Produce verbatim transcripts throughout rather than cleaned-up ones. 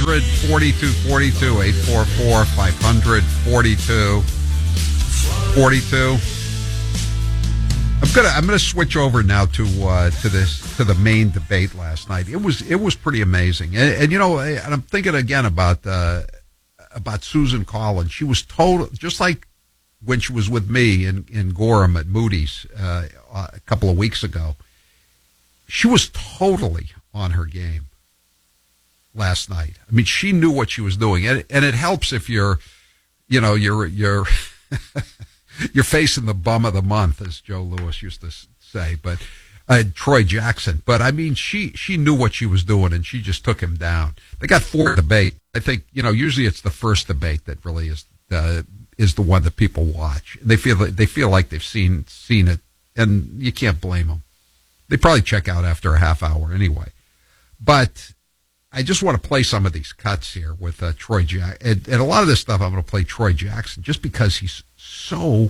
hundred, forty-two forty-two, eight four four, five hundred, forty-two forty-two. I'm gonna I'm gonna switch over now to uh, to this to the main debate last night. It was it was pretty amazing, and, and you know, and I'm thinking again about uh, about Susan Collins. She was total, just like when she was with me in in Gorham at Moody's uh, a couple of weeks ago. She was totally on her game last night. I mean, she knew what she was doing, and and it helps if you're, you know, you're you're. You're facing the bum of the month, as Joe Louis used to say, but uh, Troy Jackson. But I mean, she she knew what she was doing, and she just took him down. They got four debate. I think, you know, usually it's the first debate that really is uh, is the one that people watch. They feel they feel like they've seen seen it, and you can't blame them. They probably check out after a half hour anyway. But I just want to play some of these cuts here with uh, Troy Jackson, and, and a lot of this stuff I'm going to play Troy Jackson just because he's so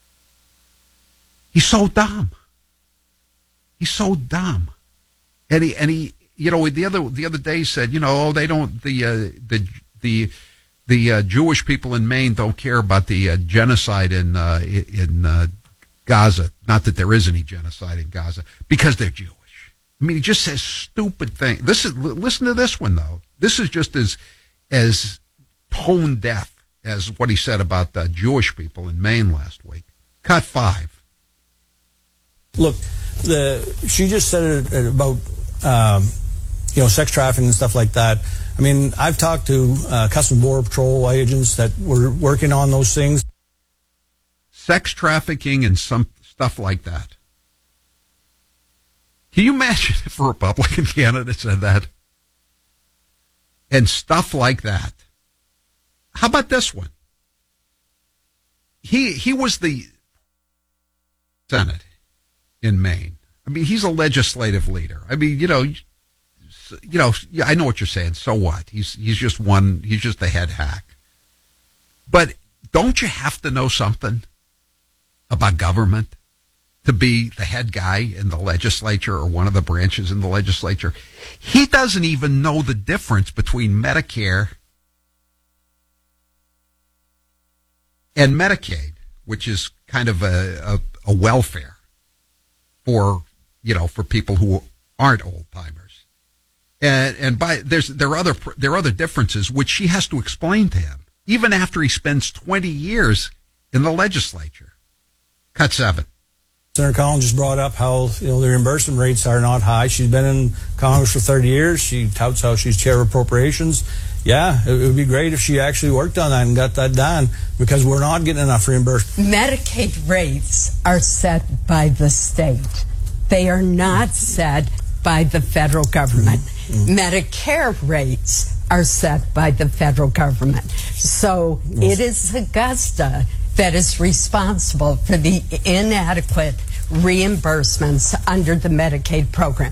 he's so dumb. He's so dumb, and he and he you know the other the other day said, you know, oh, they don't the uh, the the the uh, Jewish people in Maine don't care about the uh, genocide in uh, in uh, Gaza. Not that there is any genocide in Gaza because they're Jewish. I mean, he just says stupid things. This is listen to this one though. This is just as as tone deaf as what he said about the Jewish people in Maine last week. Cut five. Look, the she just said it about um, you know, sex trafficking and stuff like that. I mean, I've talked to uh, Customs Border Patrol agents that were working on those things. Sex trafficking and some stuff like that. Can you imagine if a Republican candidate said that? And stuff like that. How about this one? He he was the Senate in Maine. I mean, he's a legislative leader. I mean, you know, you know, I know what you're saying. So what? He's he's just one. He's just a head hack. But don't you have to know something about government to be the head guy in the legislature or one of the branches in the legislature? He doesn't even know the difference between Medicare and Medicaid, which is kind of a, a, a welfare for, you know, for people who aren't old timers. And, and by, there's, there are other, there are other differences which she has to explain to him, even after he spends twenty years in the legislature. Cut seven. Senator Collins just brought up how, you know, the reimbursement rates are not high. She's been in Congress for thirty years. She touts how she's chair of appropriations. Yeah, it would be great if she actually worked on that and got that done, because we're not getting enough reimbursement. Medicaid rates are set by the state. They are not set by the federal government. Mm-hmm. Medicare rates are set by the federal government. So mm-hmm. it is Augusta that is responsible for the inadequate reimbursements under the Medicaid program.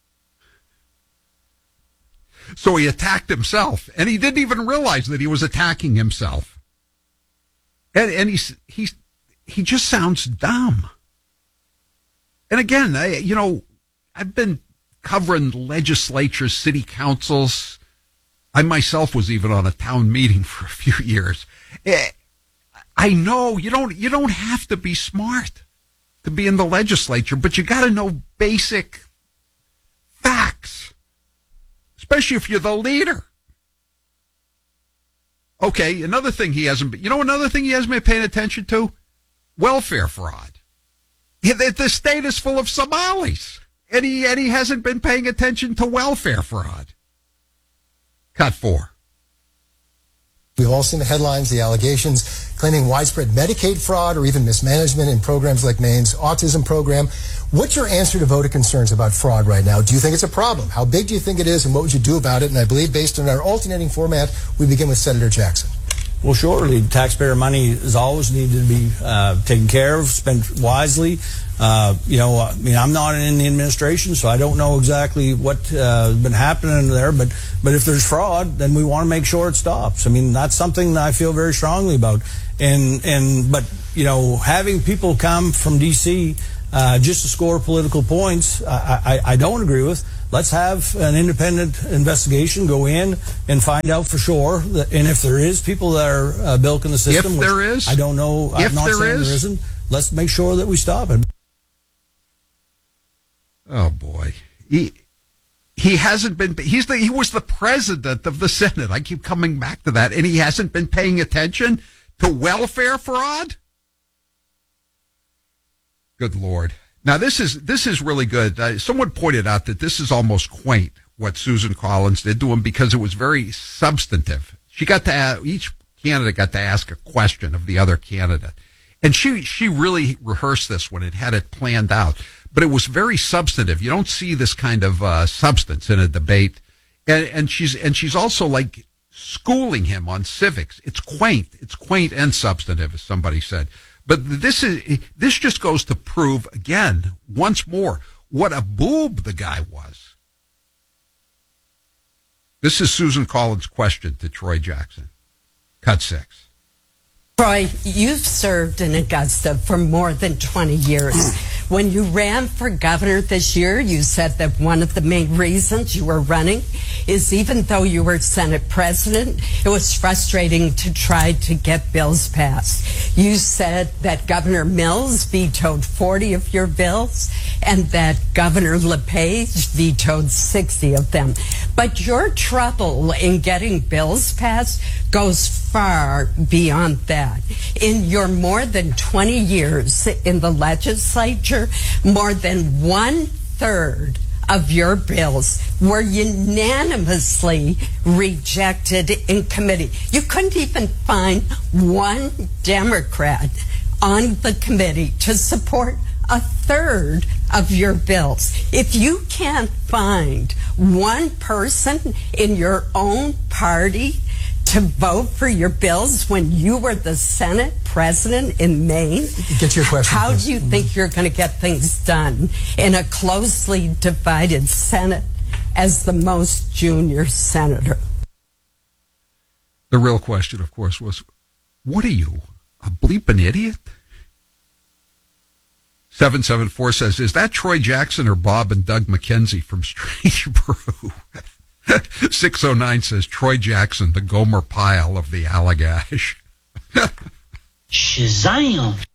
So he attacked himself, and he didn't even realize that he was attacking himself. And, and he's, he's, he just sounds dumb. And again, I, you know, I've been covering legislatures, city councils. I myself was even on a town meeting for a few years. I know you don't, you don't have to be smart to be in the legislature, but you got to know basic facts, especially if you're the leader. Okay, another thing he hasn't, you know, another thing he hasn't been paying attention to? Welfare fraud. The state is full of Somalis, and he, and he hasn't been paying attention to welfare fraud. Cut four. We've all seen the headlines, the allegations claiming widespread Medicaid fraud or even mismanagement in programs like Maine's autism program. What's your answer to voter concerns about fraud right now? Do you think it's a problem? How big do you think it is, and what would you do about it? And I believe based on our alternating format, we begin with Senator Jackson. Well, surely taxpayer money is always needed to be uh, taken care of, spent wisely. Uh, you know, I mean, I'm not in the administration, so I don't know exactly what uh, has been happening there. But, but if there's fraud, then we want to make sure it stops. I mean, that's something that I feel very strongly about. And, and but, you know, having people come from D C uh, just to score political points, I, I, I don't agree with. let's have an independent investigation, go in and find out for sure. That, and if there is people that are uh, bilking the system, if there is, I don't know. If I'm not there saying is, there isn't. Let's make sure that we stop it. Oh boy, he he hasn't been. He's the he was the president of the Senate. I keep coming back to that, and he hasn't been paying attention to welfare fraud. Good Lord. Now, this is this is really good. Uh, someone pointed out that this is almost quaint, what Susan Collins did to him, because it was very substantive. She got to ask, each candidate got to ask a question of the other candidate. And she, she really rehearsed this one and had it planned out. But it was very substantive. You don't see this kind of uh, substance in a debate. And, and she's and she's also like schooling him on civics. It's quaint. It's quaint and substantive, as somebody said. But this is this just goes to prove again, once more, what a boob the guy was. This is Susan Collins' question to Troy Jackson. Cut six. Troy, you've served in Augusta for more than twenty years. When you ran for governor this year, you said that one of the main reasons you were running is even though you were Senate president, it was frustrating to try to get bills passed. You said that Governor Mills vetoed forty of your bills and that Governor LePage vetoed sixty of them. But your trouble in getting bills passed goes far beyond that. In your more than twenty years in the legislature, more than one third of your bills were unanimously rejected in committee. You couldn't even find one Democrat on the committee to support a third of your bills. If you can't find one person in your own party to vote for your bills when you were the Senate president in Maine, get your question, how please. do you think you're going to get things done in a closely divided Senate as the most junior senator? The real question, of course, was, what are you, a bleeping idiot? seven seven four says, is that Troy Jackson or Bob and Doug McKenzie from Strange Brew? six oh nine says, Troy Jackson, the Gomer Pyle of the Allagash. Shazam!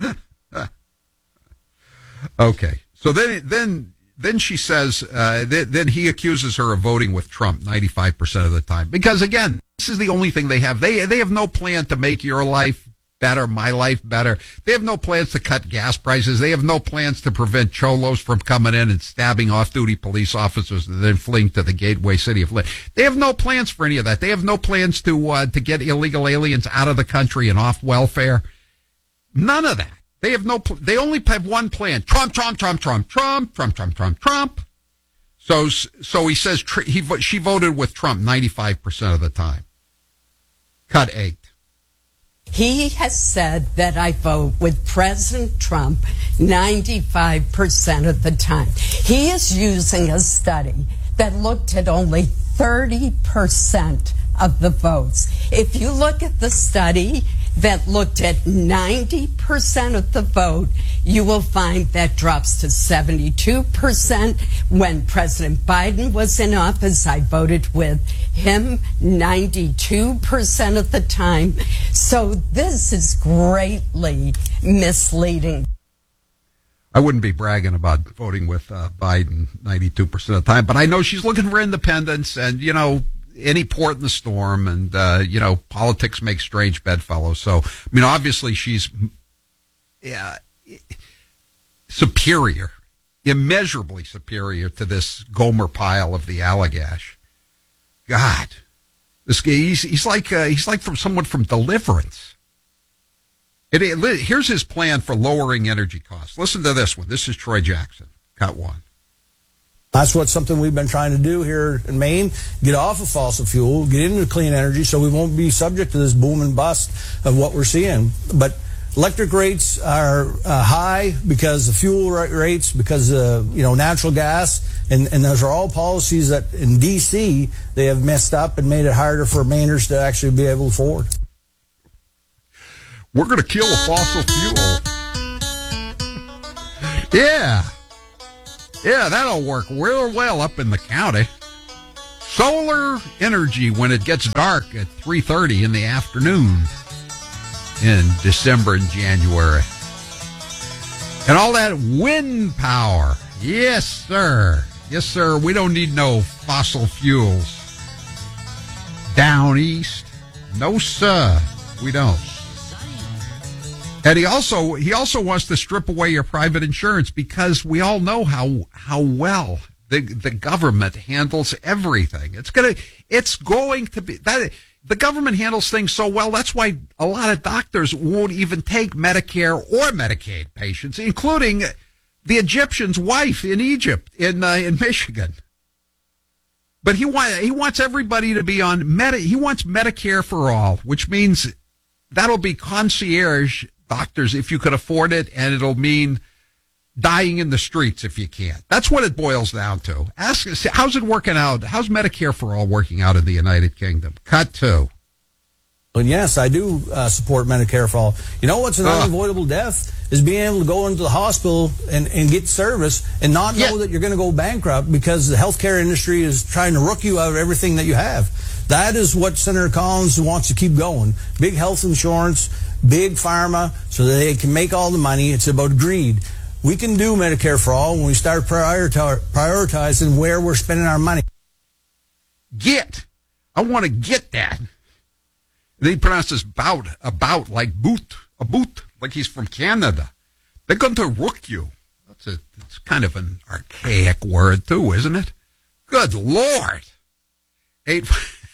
Okay, so then, then, then she says, uh, th- then he accuses her of voting with Trump ninety-five percent of the time. Because again, this is the only thing they have. They, they have no plan to make your life better, my life better. They have no plans to cut gas prices. They have no plans to prevent cholos from coming in and stabbing off-duty police officers and then fleeing to the gateway city of Flint. They have no plans for any of that. They have no plans to uh, to get illegal aliens out of the country and off welfare. None of that. They have no. Pl- they only have one plan: Trump, Trump, Trump, Trump, Trump, Trump, Trump, Trump, Trump. So, so he says tr- he she voted with Trump ninety-five percent of the time. Cut eight. He has said that I vote with President Trump ninety-five percent of the time. He is using a study that looked at only thirty percent of the votes. If you look at the study that looked at ninety percent of the vote, you will find that drops to seventy-two percent. When President Biden was in office, I voted with him ninety-two percent of the time. So this is greatly misleading. I wouldn't be bragging about voting with uh, Biden ninety-two percent of the time, but I know she's looking for independence and, you know, any port in the storm, and, uh, you know, politics make strange bedfellows. So, I mean, obviously she's yeah, superior, immeasurably superior to this Gomer Pyle of the Allagash. God, this guy, he's, he's like, uh, he's like from someone from Deliverance. It, it, here's his plan for lowering energy costs. Listen to this one. This is Troy Jackson. Cut one. That's what something we've been trying to do here in Maine, get off of fossil fuel, get into clean energy so we won't be subject to this boom and bust of what we're seeing. But electric rates are uh, high because of fuel rates, because of, you know, natural gas, and, and those are all policies that in D C they have messed up and made it harder for Mainers to actually be able to afford. We're going to kill the fossil fuel. Yeah. Yeah, that'll work real well up in the county. Solar energy when it gets dark at three thirty in the afternoon in December and January. And all that wind power. Yes, sir. Yes, sir. We don't need no fossil fuels down east. No, sir. We don't. And he also he also wants to strip away your private insurance because we all know how how well the the government handles everything. It's gonna it's going to be that the government handles things so well. That's why a lot of doctors won't even take Medicare or Medicaid patients, including the Egyptian's wife in Egypt, in uh, in Michigan. But he want, he wants everybody to be on Medi- he wants Medicare for all, which means that'll be concierge doctors if you could afford it, and it'll mean dying in the streets if you can't. That's what it boils down to. Ask, how's it working out? How's Medicare for all working out in the United Kingdom? Cut two. And yes, I do uh, support Medicare for all. You know what's an uh, unavoidable death? Is being able to go into the hospital and, and get service and not know yeah. that you're going to go bankrupt because the healthcare industry is trying to rook you out of everything that you have. That is what Senator Collins wants to keep going. Big health insurance, big pharma, so that they can make all the money. It's about greed. We can do Medicare for all when we start priorita- prioritizing where we're spending our money. Get. I want to get that. They pronounce this bout, about like boot, a boot, like he's from Canada. They're going to rook you. That's a, it's kind of an archaic word too, isn't it? Good Lord. Eight,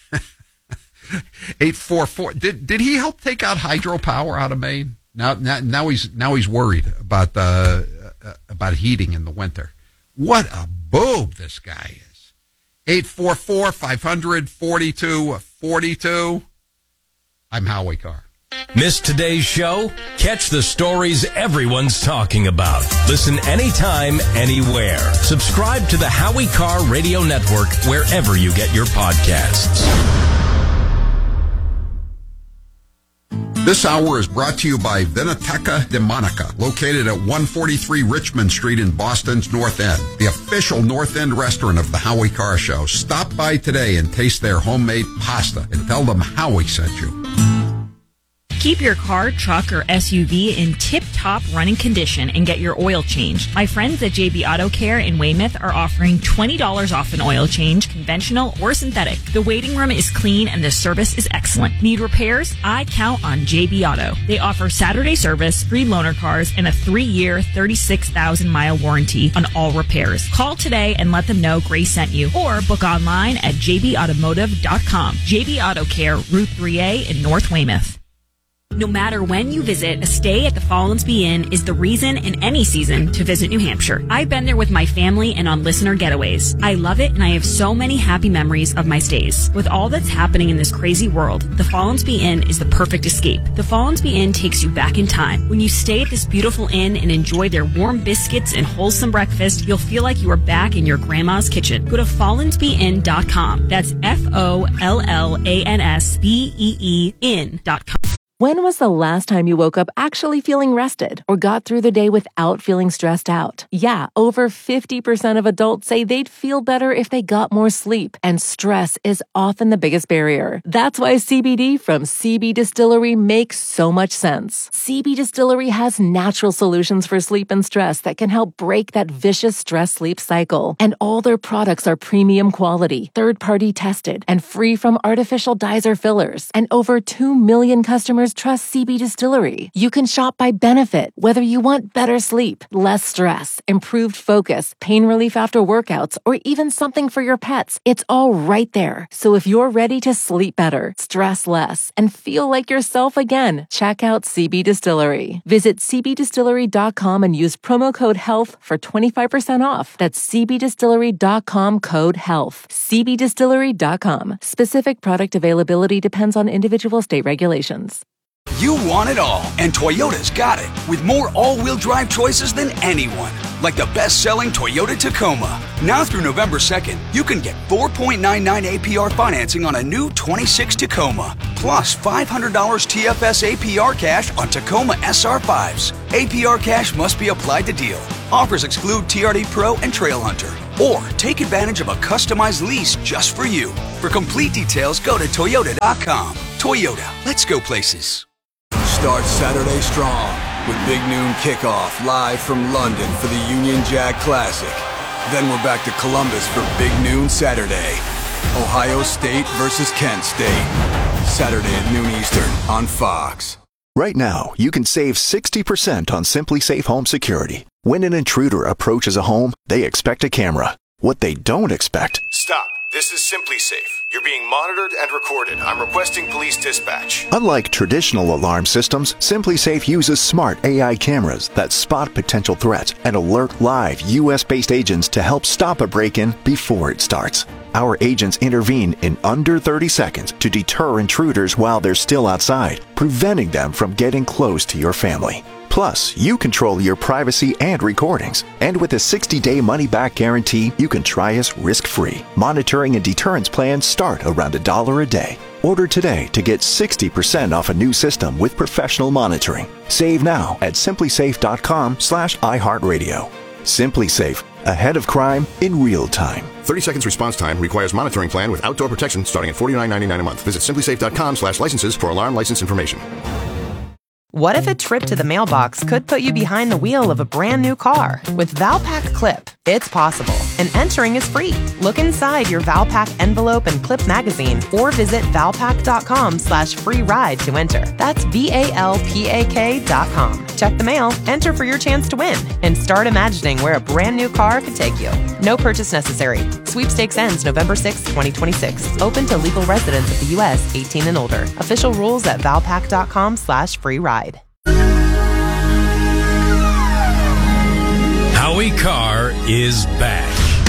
eight four four. Did did he help take out hydropower out of Maine? Now now, now he's now he's worried about uh, uh, about heating in the winter. What a boob this guy is. Eight four four five hundred forty two forty two. I'm Howie Carr. Miss today's show? Catch the stories everyone's talking about. Listen anytime, anywhere. Subscribe to the Howie Carr Radio Network wherever you get your podcasts. This hour is brought to you by Vinoteca de Monica, located at one forty-three Richmond Street in Boston's North End, the official North End restaurant of the Howie Carr Show. Stop by today and taste their homemade pasta and tell them Howie sent you. Keep your car, truck, or S U V in tip-top running condition and get your oil changed. My friends at J B Auto Care in Weymouth are offering twenty dollars off an oil change, conventional or synthetic. The waiting room is clean and the service is excellent. Need repairs? I count on J B Auto. They offer Saturday service, free loaner cars, and a three-year, thirty-six thousand mile warranty on all repairs. Call today and let them know Grace sent you, or book online at j b automotive dot com. J B Auto Care, Route three A in North Weymouth. No matter when you visit, a stay at the Follansbee Inn is the reason in any season to visit New Hampshire. I've been there with my family and on listener getaways. I love it, and I have so many happy memories of my stays. With all that's happening in this crazy world, the Follansbee Inn is the perfect escape. The Follansbee Inn takes you back in time. When you stay at this beautiful inn and enjoy their warm biscuits and wholesome breakfast, you'll feel like you are back in your grandma's kitchen. Go to follansbee inn dot com. That's F O L L A N S B E E inn dot com. When was the last time you woke up actually feeling rested or got through the day without feeling stressed out? Yeah, over fifty percent of adults say they'd feel better if they got more sleep, and stress is often the biggest barrier. That's why C B D from C B Distillery makes so much sense. C B Distillery has natural solutions for sleep and stress that can help break that vicious stress-sleep cycle. And all their products are premium quality, third-party tested, and free from artificial dyes or fillers. And over two million customers trust C B Distillery. You can shop by benefit, whether you want better sleep, less stress, improved focus, pain relief after workouts, or even something for your pets. It's all right there. So if you're ready to sleep better, stress less, and feel like yourself again, check out C B Distillery. Visit c b distillery dot com and use promo code HEALTH for twenty-five percent off. That's c b distillery dot com code HEALTH. c b distillery dot com. Specific product availability depends on individual state regulations. You want it all, and Toyota's got it, with more all-wheel drive choices than anyone. Like the best-selling Toyota Tacoma. Now through November second, you can get four point nine nine A P R financing on a new twenty-six Tacoma, plus five hundred dollars T F S A P R cash on Tacoma S R fives. A P R cash must be applied to deal. Offers exclude T R D Pro and Trail Hunter. Or take advantage of a customized lease just for you. For complete details, go to Toyota dot com. Toyota, let's go places. Start Saturday strong with Big Noon Kickoff live from London for the Union Jack Classic. Then we're back to Columbus for Big Noon Saturday. Ohio State versus Kent State. Saturday at noon Eastern on Fox. Right now, you can save sixty percent on Simply Safe Home Security. When an intruder approaches a home, they expect a camera. What they don't expect... Stop. This is Simply Safe. You're being monitored and recorded. I'm requesting police dispatch. Unlike traditional alarm systems, Simply Safe uses smart A I cameras that spot potential threats and alert live U S-based agents to help stop a break-in before it starts. Our agents intervene in under thirty seconds to deter intruders while they're still outside, preventing them from getting close to your family. Plus, you control your privacy and recordings. And with a sixty-day money-back guarantee, you can try us risk-free. Monitoring and deterrence plans start around a dollar a day. Order today to get sixty percent off a new system with professional monitoring. Save now at simplysafe.com slash iHeartRadio. Simply Safe, ahead of crime in real time. thirty seconds response time requires monitoring plan with outdoor protection starting at forty-nine ninety-nine a month. Visit simplysafe.com slash licenses for alarm license information. What if a trip to the mailbox could put you behind the wheel of a brand new car? With Valpak Clip, it's possible, and entering is free. Look inside your Valpak envelope and clip magazine, or visit valpak.com slash free ride to enter. That's V-A-L-P-A-K dot com. Check the mail, enter for your chance to win, and start imagining where a brand new car could take you. No purchase necessary. Sweepstakes ends November sixth, twenty twenty-six. Open to legal residents of the U S eighteen and older. Official rules at valpak.com slash free ride. Howie Carr is back.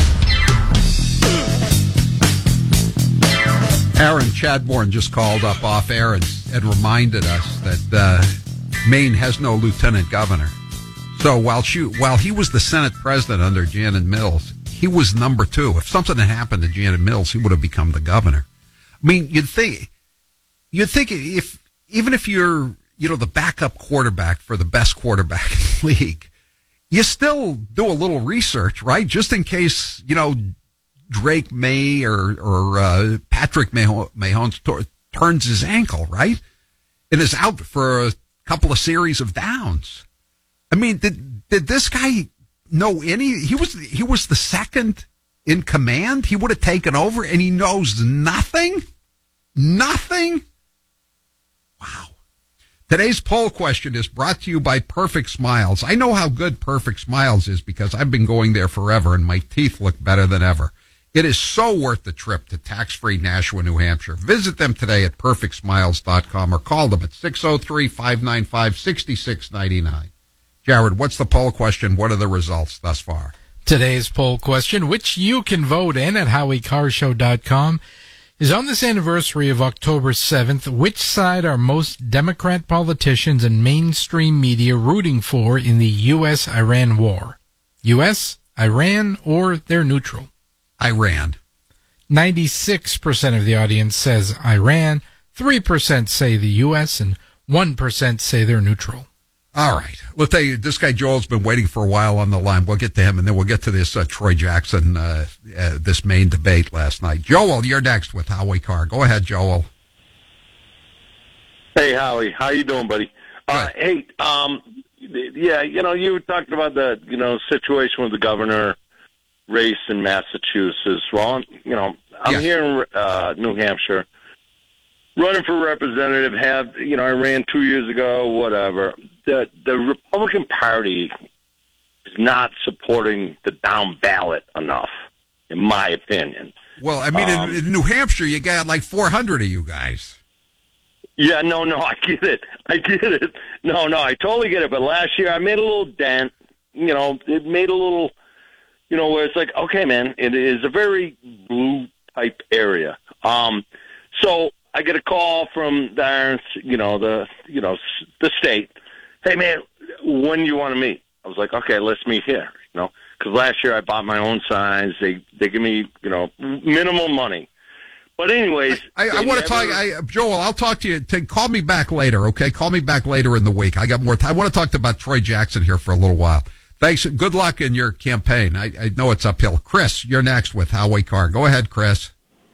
Aaron Chadbourne just called up off air and, and reminded us that uh, Maine has no lieutenant governor. So while she, while he was the Senate president under Janet Mills, he was number two. If something had happened to Janet Mills, he would have become the governor. I mean, you'd think, you'd think if even if you're, you know, the backup quarterback for the best quarterback in the league, you still do a little research, right? Just in case, you know, Drake May or, or uh, Patrick Mahomes t- turns his ankle, right? And is out for a couple of series of downs. I mean, did did this guy know any? He was he was the second in command. He would have taken over, and he knows nothing? Nothing? Wow. Today's poll question is brought to you by Perfect Smiles. I know how good Perfect Smiles is because I've been going there forever, and my teeth look better than ever. It is so worth the trip to tax-free Nashua, New Hampshire. Visit them today at perfect smiles dot com or call them at six oh three, five nine five, six six nine nine. Jared, what's the poll question? What are the results thus far? Today's poll question, which you can vote in at howie carr show dot com, is on this anniversary of October seventh, which side are most Democrat politicians and mainstream media rooting for in the U S Iran war? U S, Iran, or they're neutral? Iran. ninety-six percent of the audience says Iran, three percent say the U S, and one percent say they're neutral. All right. We'll tell you, this guy Joel's been waiting for a while on the line. We'll get to him, and then we'll get to this uh, Troy Jackson, uh, uh, this main debate last night. Joel, you're next with Howie Carr. Go ahead, Joel. Hey, Howie. How you doing, buddy? Uh, hey, um, yeah, you know, you were talking about the, you know, situation with the governor race in Massachusetts. Well, you know, I'm yes. here in uh, New Hampshire, running for representative. Have you know? I ran two years ago. Whatever. The the Republican Party is not supporting the down ballot enough, in my opinion. Well, I mean, um, in, in New Hampshire, you got like four hundred of you guys. Yeah, no, no, I get it. I get it. No, no, I totally get it. But last year, I made a little dent. You know, it made a little. You know, where it's like, okay, man, it is a very blue type area. Um, so I get a call from the, you know, the, you know, the state. Hey, man, when do you want to meet? I was like, okay, let's meet here, you know, because last year I bought my own signs. They they give me, you know, minimal money. But anyways, I, I, I want to talk, I, Joel. I'll talk to you. To, call me back later, okay? Call me back later in the week. I got more time. I want to talk about Troy Jackson here for a little while. Thanks. Good luck in your campaign. I, I know it's uphill. Chris, you're next with Howie Carr. Go ahead, Chris.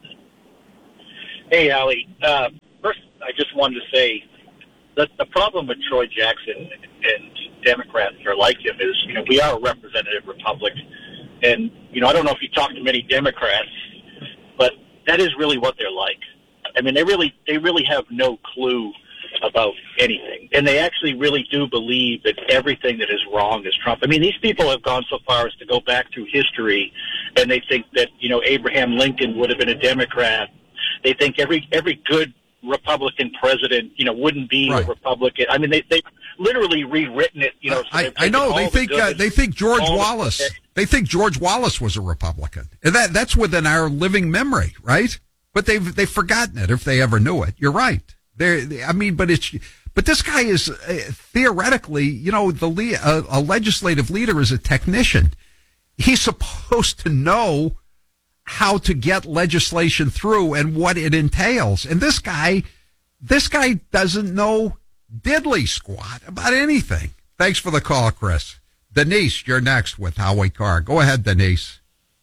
Hey, Howie. Uh, first, I just wanted to say that the problem with Troy Jackson and Democrats that are like him is, you know, we are a representative republic, and you know, I don't know if you talk to many Democrats, but that is really what they're like. I mean, they really, they really have no clue about anything, and they actually really do believe that everything that is wrong is Trump. I mean, these people have gone so far as to go back through history, and they think that, you know, Abraham Lincoln would have been a Democrat. They think every every good Republican president, you know, wouldn't be right. a Republican. I mean, they they literally rewritten it. You know, so I, I know they think the uh, they think George Wallace. The they think George Wallace was a Republican, and that that's within our living memory, right? But they've they've forgotten it if they ever knew it. You're right. They, I mean, but it's but this guy is uh, theoretically, you know, the uh, a legislative leader is a technician. He's supposed to know how to get legislation through and what it entails. And this guy, this guy doesn't know diddly squat about anything. Thanks for the call, Chris. Denise, you're next with Howie Carr. Go ahead, Denise.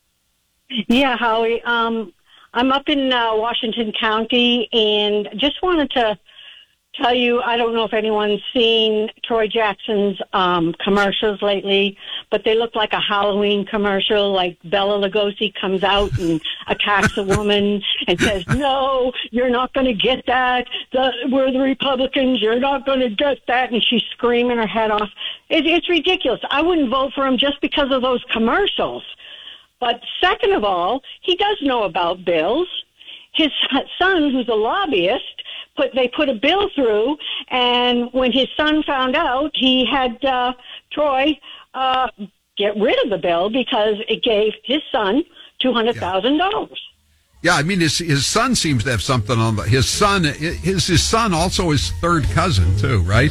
Yeah, Howie. Um, I'm up in uh, Washington County, and just wanted to tell you, I don't know if anyone's seen Troy Jackson's um, commercials lately, but they look like a Halloween commercial, like Bela Lugosi comes out and attacks a woman and says, no, you're not going to get that. The, we're the Republicans. You're not going to get that. And she's screaming her head off. It, it's ridiculous. I wouldn't vote for him just because of those commercials. But second of all, he does know about bills. His son, who's a lobbyist, Put, they put a bill through, and when his son found out, he had uh, Troy uh, get rid of the bill because it gave his son two hundred thousand dollars. Yeah, I mean, his his son seems to have something on the, his son. His his son also his third cousin too, right?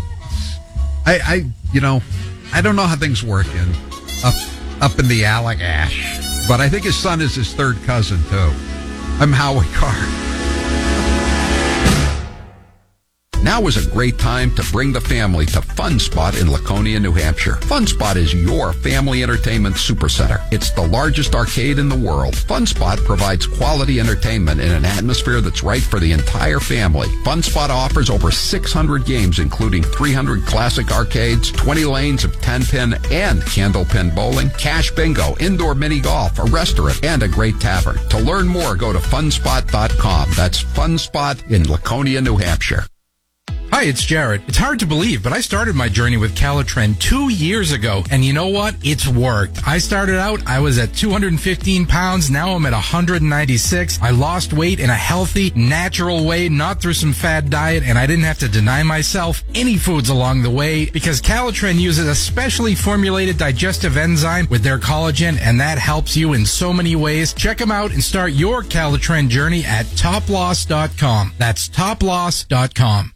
I, I you know, I don't know how things work in up up in the Allagash, but I think his son is his third cousin too. I'm Howie Carr. Now is a great time to bring the family to Fun Spot in Laconia, New Hampshire. Fun Spot is your family entertainment supercenter. It's the largest arcade in the world. Fun Spot provides quality entertainment in an atmosphere that's right for the entire family. Fun Spot offers over six hundred games, including three hundred classic arcades, twenty lanes of ten-pin and candle-pin bowling, cash bingo, indoor mini golf, a restaurant, and a great tavern. To learn more, go to fun spot dot com. That's Fun Spot in Laconia, New Hampshire. Hi, it's Jared. It's hard to believe, but I started my journey with Calitren two years ago, and you know what? It's worked. I started out, I was at two hundred fifteen pounds. Now I'm at one hundred ninety-six. I lost weight in a healthy, natural way, not through some fad diet, and I didn't have to deny myself any foods along the way because Calitren uses a specially formulated digestive enzyme with their collagen, and that helps you in so many ways. Check them out and start your Calitren journey at top loss dot com. That's top loss dot com.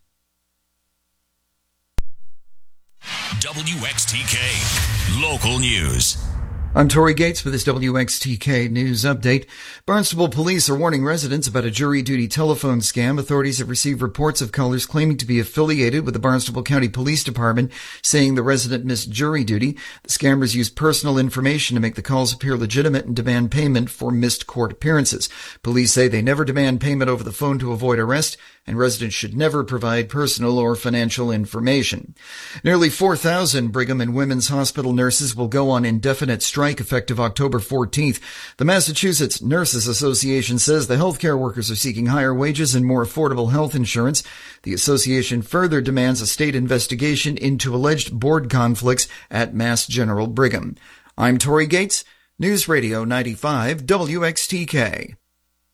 W X T K Local News. I'm Tori Gates with this W X T K News Update. Barnstable police are warning residents about a jury duty telephone scam. Authorities have received reports of callers claiming to be affiliated with the Barnstable County Police Department, saying the resident missed jury duty. The scammers use personal information to make the calls appear legitimate and demand payment for missed court appearances. Police say they never demand payment over the phone to avoid arrest, and residents should never provide personal or financial information. Nearly four thousand Brigham and Women's Hospital nurses will go on indefinite strike effective October fourteenth. The Massachusetts Nurses Association says the healthcare workers are seeking higher wages and more affordable health insurance. The association further demands a state investigation into alleged board conflicts at Mass General Brigham. I'm Tori Gates, News Radio ninety-five W X T K.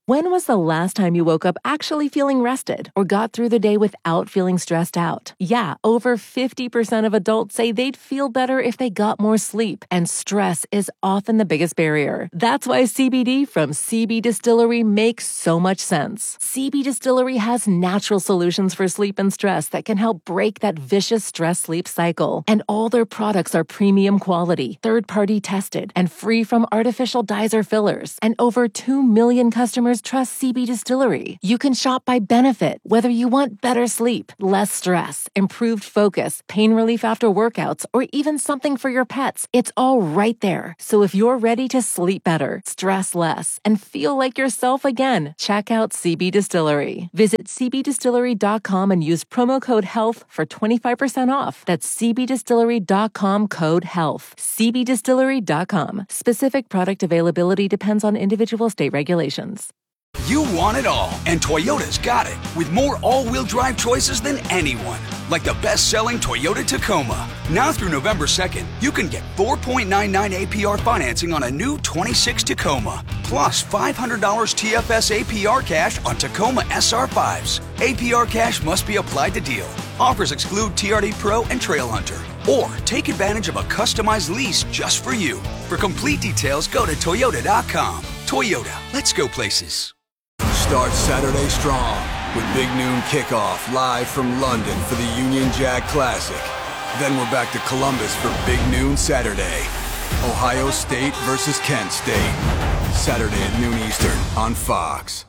When was the last time you woke up actually feeling rested or got through the day without feeling stressed out? Yeah, over fifty percent of adults say they'd feel better if they got more sleep, and stress is often the biggest barrier. That's why C B D from C B Distillery makes so much sense. C B Distillery has natural solutions for sleep and stress that can help break that vicious stress-sleep cycle. And all their products are premium quality, third-party tested, and free from artificial dyes or fillers. And over two million customers trust C B Distillery. You can shop by benefit, whether you want better sleep, less stress, improved focus, pain relief after workouts, or even something for your pets. It's all right there. So if you're ready to sleep better, stress less, and feel like yourself again, check out C B Distillery. Visit c b distillery dot com and use promo code HEALTH for twenty-five percent off. That's c b distillery dot com code HEALTH. c b distillery dot com. Specific product availability depends on individual state regulations. You want it all, and Toyota's got it. With more all-wheel drive choices than anyone. Like the best-selling Toyota Tacoma. Now through November second, you can get four point nine nine A P R financing on a new twenty-six Tacoma. Plus five hundred dollars T F S A P R cash on Tacoma S R fives. A P R cash must be applied to deal. Offers exclude T R D Pro and Trail Hunter. Or take advantage of a customized lease just for you. For complete details, go to toyota dot com. Toyota, let's go places. Start Saturday strong with Big Noon Kickoff live from London for the Union Jack Classic. Then we're back to Columbus for Big Noon Saturday. Ohio State versus Kent State. Saturday at noon Eastern on Fox.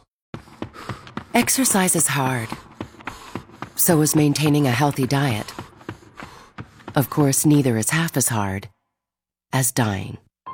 Exercise is hard. So is maintaining a healthy diet. Of course, neither is half as hard as dying.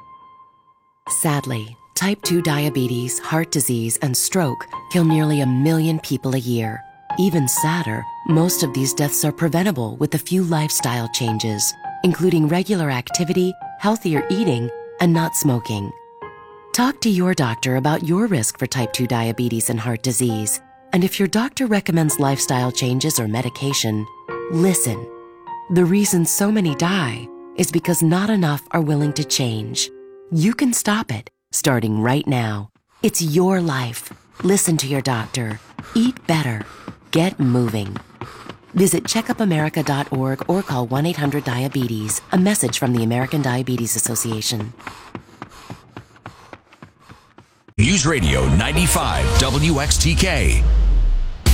Sadly, type two diabetes, heart disease, and stroke kill nearly a million people a year. Even sadder, most of these deaths are preventable with a few lifestyle changes, including regular activity, healthier eating, and not smoking. Talk to your doctor about your risk for type two diabetes and heart disease. And if your doctor recommends lifestyle changes or medication, listen. The reason so many die is because not enough are willing to change. You can stop it, starting right now. It's your life. Listen to your doctor. Eat better. Get moving. Visit checkup america dot org or call one eight hundred diabetes. A message from the American Diabetes Association. News Radio ninety-five W X T K.